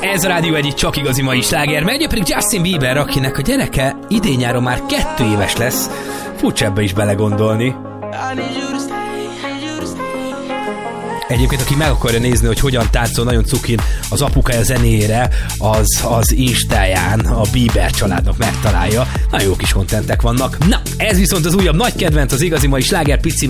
Ez a Rádió egy csak igazi mai sláger, megy pedig Justin Bieber, akinek a gyereke idén-nyáron már 2 éves lesz. Furcsa ebbe is belegondolni. Egyébként, aki meg akarja nézni, hogy hogyan táncol nagyon cukin az apukája zenéjére, az Instáján a Bieber családnak megtalálja. Nagyon jó kis kontentek vannak. Na, ez viszont az újabb nagy kedvenc, az igazi mai sláger Picivel.